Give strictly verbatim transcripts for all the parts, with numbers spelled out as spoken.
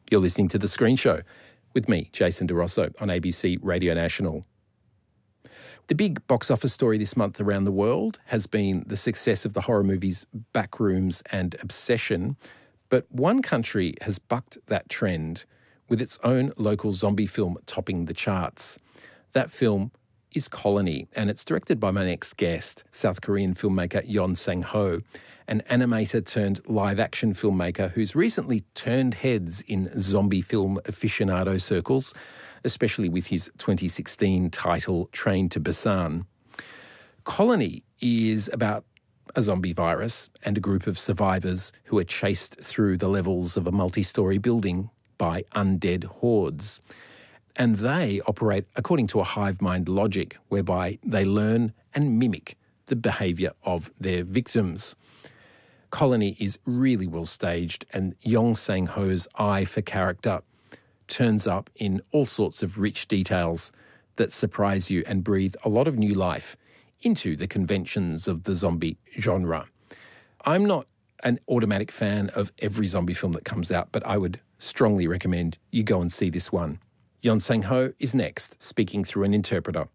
You're listening to The Screen Show with me, Jason DeRosso, on A B C Radio National. The big box office story this month around the world has been the success of the horror movies Backrooms and Obsession, but one country has bucked that trend with its own local zombie film topping the charts. That film is Colony, and it's directed by my next guest, South Korean filmmaker Yeon Sang-ho, an animator turned live-action filmmaker who's recently turned heads in zombie film aficionado circles, especially with his twenty sixteen title Train to Busan. Colony is about a zombie virus and a group of survivors who are chased through the levels of a multi-storey building by undead hordes. And they operate according to a hive mind logic whereby they learn and mimic the behaviour of their victims. Colony is really well staged, and Yeon Sang-ho's eye for character turns up in all sorts of rich details that surprise you and breathe a lot of new life into the conventions of the zombie genre. I'm not an automatic fan of every zombie film that comes out, but I would strongly recommend you go and see this one. Yeon Sang-ho is next, speaking through an interpreter.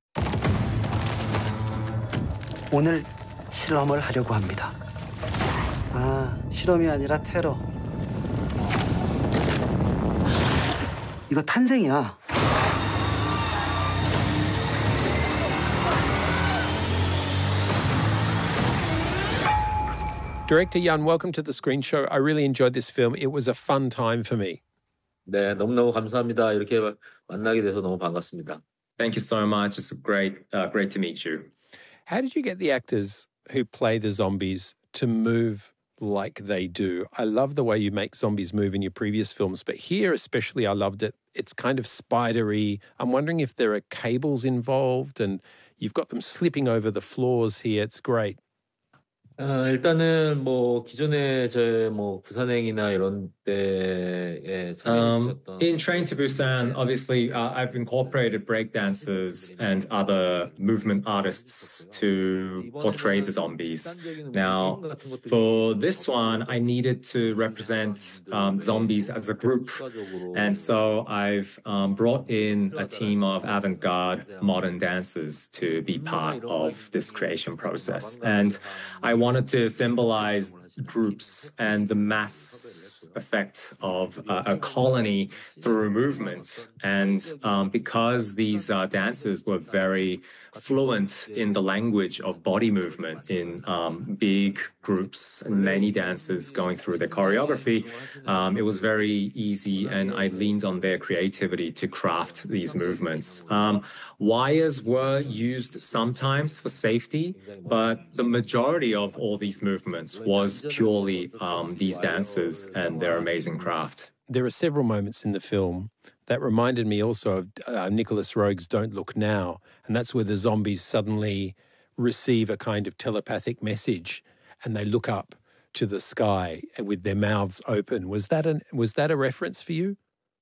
오늘 실험을 하려고 합니다. 아, 실험이 아니라 테러. 이거 탄생이야. Director Yeon, welcome to The Screen Show. I really enjoyed this film. It was a fun time for me. 네, 너무너무 감사합니다. 이렇게 만나게 돼서 너무 반갑습니다. Thank you so much. It's great, uh, great to meet you. How did you get the actors who play the zombies to move like they do? I love the way you make zombies move in your previous films, but here especially I loved it. It's kind of spidery. I'm wondering if there are cables involved and you've got them slipping over the floors here. It's great. 어, 일단은 뭐 기존에 저 뭐 부산행이나 이런 때에 Um, in Train to Busan, obviously, uh, I've incorporated breakdancers and other movement artists to portray the zombies. Now, for this one, I needed to represent um, zombies as a group. And so I've um, brought in a team of avant-garde modern dancers to be part of this creation process. And I wanted to symbolize groups and the mass effect of uh, a colony through movement. And um, because these uh, dancers were very fluent in the language of body movement in um, big groups and many dancers going through their choreography, um, it was very easy, and I leaned on their creativity to craft these movements. Um, wires were used sometimes for safety, but the majority of all these movements was purely um, these dancers and their amazing craft. There are several moments in the film that reminded me also of uh, Nicholas Roeg's Don't Look Now, and that's where the zombies suddenly receive a kind of telepathic message and they look up to the sky with their mouths open. Was that an, was that a reference for you?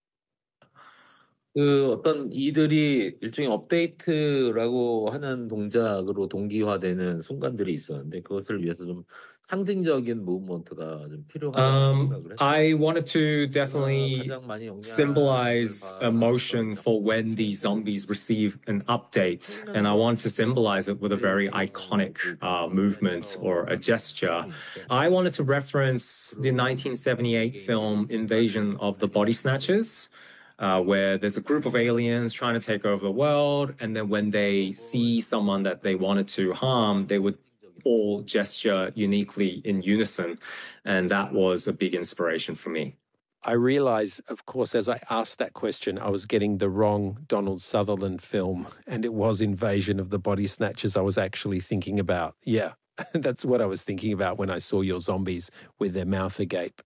그 어떤 이들이 일종의 업데이트라고 하는 동작으로 동기화되는 순간들이 있었는데 그것을 위해서 좀 상징적인 무브먼트가 좀 필요하다고 생각을 했어요. I wanted to definitely symbolize emotion for when these zombies receive an update, and I wanted to symbolize it with a very iconic uh, movement or a gesture. I wanted to reference the nineteen seventy-eight film Invasion of the Body Snatchers. Uh, where there's a group of aliens trying to take over the world, and then when they see someone that they wanted to harm, they would all gesture uniquely in unison, and that was a big inspiration for me. I realised, of course, as I asked that question, I was getting the wrong Donald Sutherland film, and it was Invasion of the Body Snatchers I was actually thinking about. Yeah, that's what I was thinking about when I saw your zombies with their mouth agape.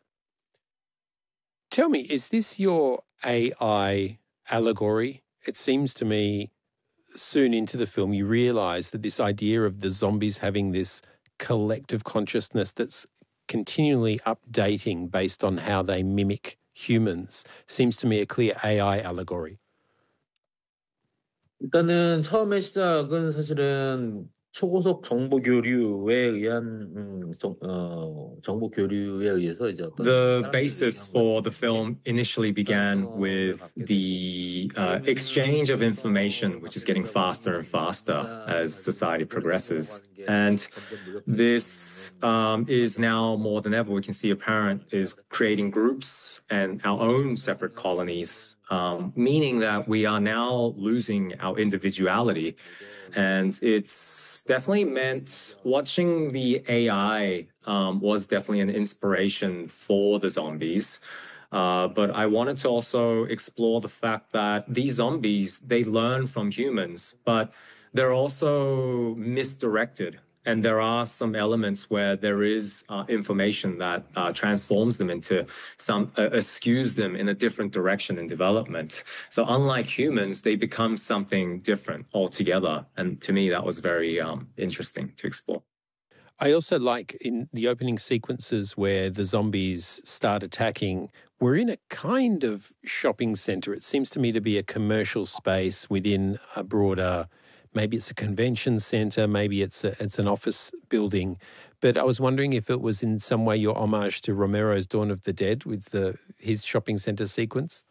Tell me, is this your A I allegory? It seems to me soon into the film you realise that this idea of the zombies having this collective consciousness that's continually updating based on how they mimic humans seems to me a clear A I allegory. 일단은 처음에 시작은 사실은 초고속 정보 교류에 의한 음, 정, 어, 정보 교류에 의해서 이제 어떤 The basis for the film initially began with the uh, exchange of information, which is getting faster and faster as society progresses. And this um, is now more than ever, we can see apparent, is creating groups and our own separate colonies, um, meaning that we are now losing our individuality. And it's definitely meant watching the A I um, was definitely an inspiration for the zombies. Uh, but I wanted to also explore the fact that these zombies, they learn from humans, but they're also misdirected. And there are some elements where there is uh, information that uh, transforms them into some, uh, eschews them in a different direction in development. So unlike humans, they become something different altogether. And to me, that was very um, interesting to explore. I also like in the opening sequences where the zombies start attacking, we're in a kind of shopping centre. It seems to me to be a commercial space within a broader, maybe it's a convention centre, maybe it's a, it's an office building. But I was wondering if it was in some way your homage to Romero's Dawn of the Dead with the his shopping centre sequence.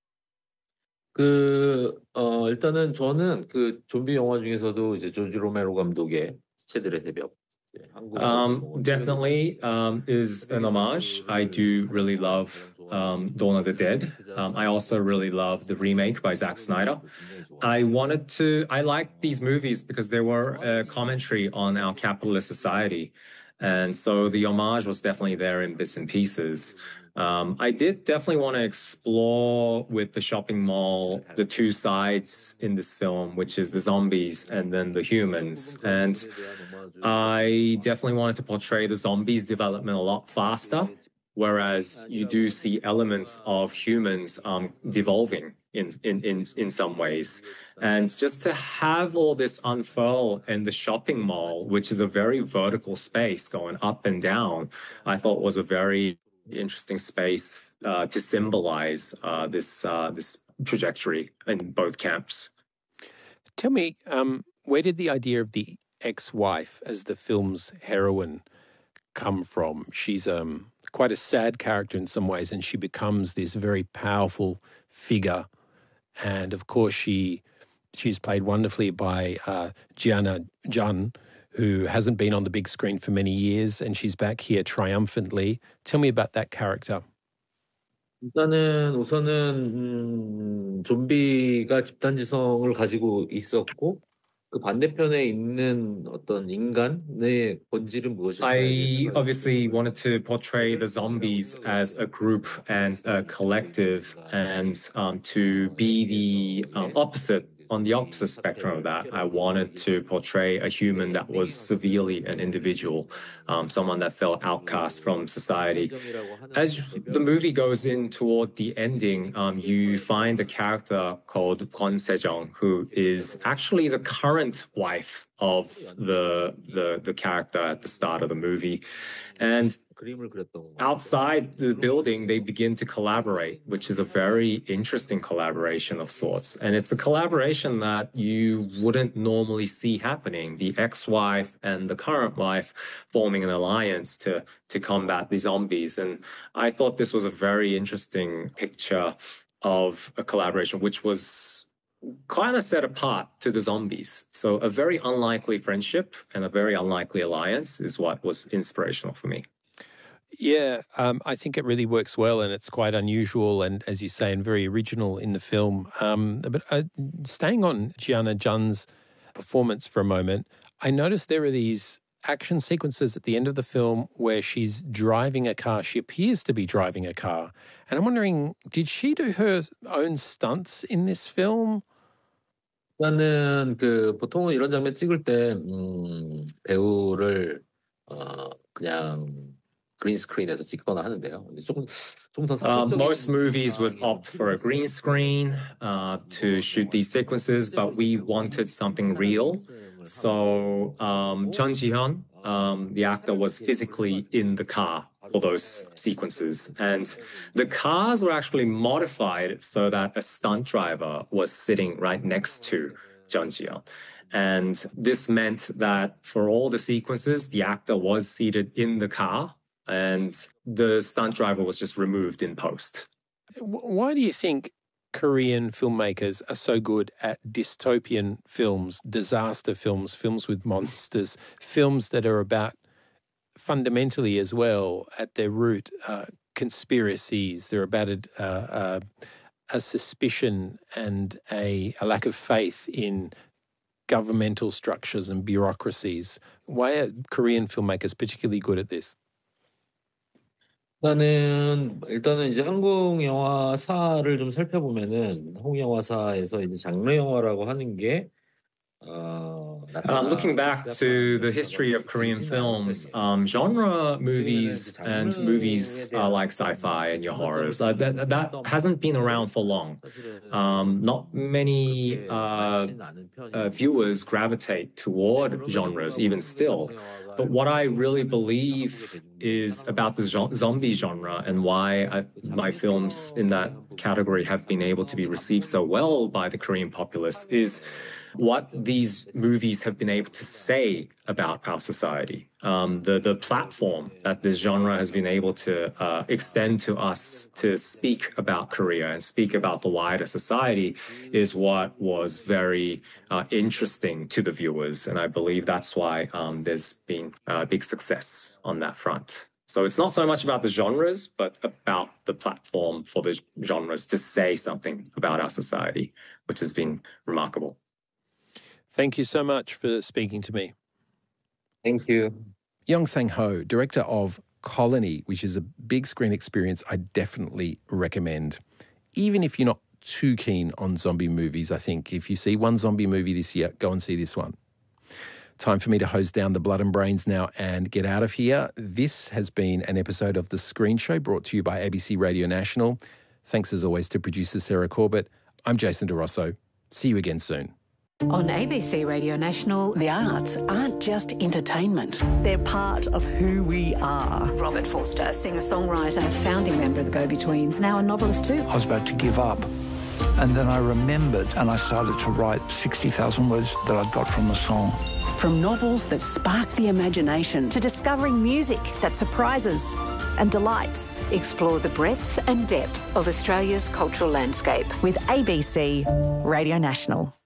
그 어, 일단은 저는 그 좀비 영화 중에서도 이제 조지 로메로 감독의 시체들의 새벽. Um, definitely um, is an homage. I do really love um, Dawn of the Dead. Um, I also really love the remake by Zack Snyder. I wanted to, I liked these movies because they were a commentary on our capitalist society. And so the homage was definitely there in bits and pieces. Um, I did definitely want to explore with the shopping mall the two sides in this film, which is the zombies and then the humans. And I definitely wanted to portray the zombies' development a lot faster, whereas you do see elements of humans um, devolving in, in, in, in some ways. And just to have all this unfurl in the shopping mall, which is a very vertical space going up and down, I thought was a very interesting space uh, to symbolize uh, this uh, this trajectory in both camps. Tell me, um, where did the idea of the ex-wife as the film's heroine come from? She's um, quite a sad character in some ways, and she becomes this very powerful figure. And of course, she she's played wonderfully by uh, Gianna Jun, who hasn't been on the big screen for many years, and she's back here triumphantly. Tell me about that character. 일단은 우선은 음, 좀비가 집단지성을 가지고 있었고 그 반대편에 있는 어떤 인간의 본질은 무엇일까? I obviously wanted to portray the zombies as a group and a collective, and um, to be the um, opposite. On the opposite spectrum of that, I wanted to portray a human that was severely an individual, um, someone that felt outcast from society. As the movie goes in toward the ending, um, you find a character called Kwon Sejong, who is actually the current wife of the, the, the character at the start of the movie. And outside the building, they begin to collaborate, which is a very interesting collaboration of sorts. And it's a collaboration that you wouldn't normally see happening. The ex-wife and the current wife forming an alliance to, to combat the zombies. And I thought this was a very interesting picture of a collaboration, which was kind of set apart to the zombies. So a very unlikely friendship and a very unlikely alliance is what was inspirational for me. Yeah, um, I think it really works well, and it's quite unusual and, as you say, and very original in the film. Um, but uh, staying on Gianna Jun's performance for a moment, I noticed there are these action sequences at the end of the film where she's driving a car. She appears to be driving a car. And I'm wondering, did she do her own stunts in this film? 일단은 그 보통은 이런 장면 찍을 때 음, 배우를 어, 그냥 green screen에서 찍거나 하는데요. 조금 좀 더 Um, most movies would opt for a green screen uh, to shoot these sequences, but we wanted something real. So um, Chun Ji-hyun, um, the actor, was physically in the car for those sequences. And the cars were actually modified so that a stunt driver was sitting right next to Jeon Ji-yeon. And this meant that for all the sequences, the actor was seated in the car and the stunt driver was just removed in post. Why do you think Korean filmmakers are so good at dystopian films, disaster films, films with monsters, films that are about fundamentally as well at their root uh, conspiracies? They're about a, uh, a suspicion and a, a lack of faith in governmental structures and bureaucracies. Why are Korean filmmakers particularly good at this? 일단은 일단은 이제 한국 영화사를 좀 살펴보면은 한국 영화사에서 이제 장르 영화라고 하는 게 Uh, um, looking back to the history of Korean films, um, genre movies and movies uh, like sci-fi and your horrors, uh, that, that hasn't been around for long. Um, not many uh, uh, viewers gravitate toward genres, even still. But what I really believe is about the zombie genre and why I, my films in that category have been able to be received so well by the Korean populace is what these movies have been able to say about our society. Um, the, the platform that this genre has been able to uh, extend to us to speak about Korea and speak about the wider society is what was very uh, interesting to the viewers. And I believe that's why um, there's been a big success on that front. So it's not so much about the genres, but about the platform for the genres to say something about our society, which has been remarkable. Thank you so much for speaking to me. Thank you. Yong Sang-ho, director of Colony, which is a big screen experience I definitely recommend. Even if you're not too keen on zombie movies, I think if you see one zombie movie this year, go and see this one. Time for me to hose down the blood and brains now and get out of here. This has been an episode of The Screen Show brought to you by A B C Radio National. Thanks as always to producer Sarah Corbett. I'm Jason DeRosso. See you again soon. On A B C Radio National, the arts aren't just entertainment. They're part of who we are. Robert Forster, singer-songwriter, founding member of the Go-Betweens, now a novelist too. I was about to give up. And then I remembered and I started to write sixty thousand words that I'd got from a song. From novels that spark the imagination to discovering music that surprises and delights. Explore the breadth and depth of Australia's cultural landscape with A B C Radio National.